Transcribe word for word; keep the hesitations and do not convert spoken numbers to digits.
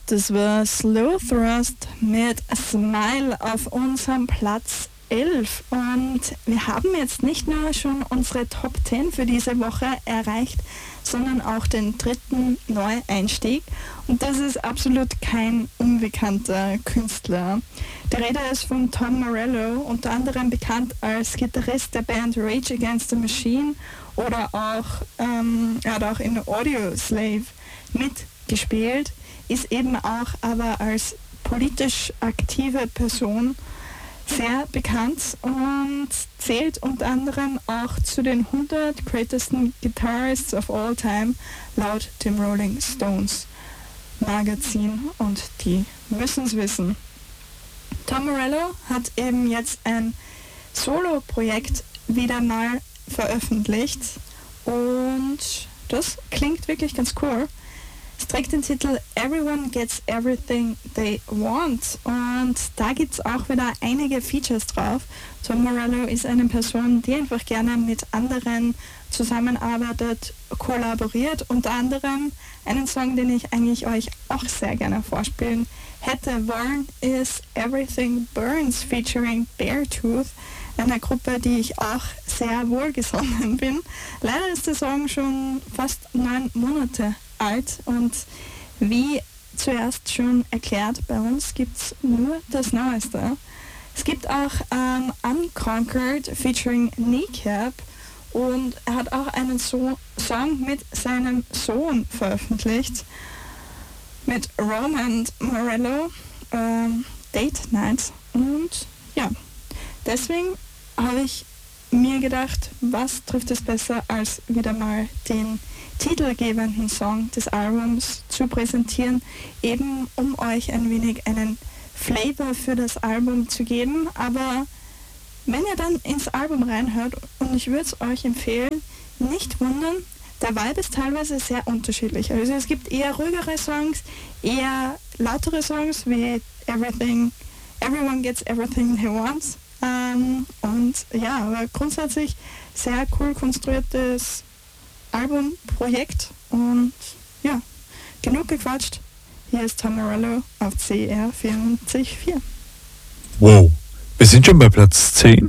Das war Slow Thrust mit Smile auf unserem Platz elf. Und wir haben jetzt nicht nur schon unsere Top zehn für diese Woche erreicht, sondern auch den dritten Neueinstieg. Und das ist absolut kein unbekannter Künstler. Die Rede ist von Tom Morello, unter anderem bekannt als Gitarrist der Band Rage Against the Machine, oder auch, ähm, er hat auch in Audioslave mitgespielt, ist eben auch aber als politisch aktive Person sehr bekannt und zählt unter anderem auch zu den hundert greatesten Guitarists of all time laut dem Rolling Stones Magazin, und die müssen es wissen. Tom Morello hat eben jetzt ein Solo-Projekt wieder mal veröffentlicht und das klingt wirklich ganz cool. Es trägt den Titel Everyone Gets Everything They Want, und da gibt es auch wieder einige Features drauf. Tom Morello ist eine Person, die einfach gerne mit anderen zusammenarbeitet, kollaboriert. Unter anderem einen Song, den ich eigentlich euch auch sehr gerne vorspielen hätte wollen, ist Everything Burns featuring Beartooth, einer Gruppe, die ich auch sehr wohlgesonnen bin. Leider ist der Song schon fast neun Monate alt, und wie zuerst schon erklärt, bei uns gibt es nur das Neueste. Es gibt auch ähm, Unconquered featuring Kneecap, und er hat auch einen so Song mit seinem Sohn veröffentlicht, mit Roman Morello, ähm, Date Night. Und ja, deswegen habe ich mir gedacht, was trifft es besser, als wieder mal den titelgebenden Song des Albums zu präsentieren, eben um euch ein wenig einen Flavor für das Album zu geben. Aber wenn ihr dann ins Album reinhört, und ich würde es euch empfehlen, nicht wundern, der Vibe ist teilweise sehr unterschiedlich. Also es gibt eher ruhigere Songs, eher lautere Songs wie Everything, Everyone Gets Everything They Want. Ähm, und ja, aber grundsätzlich sehr cool konstruiertes Albumprojekt, und ja, genug gequatscht. Hier ist Tom Morello auf C R vierundvierzig Komma vier. Wow, wir sind schon bei Platz zehn.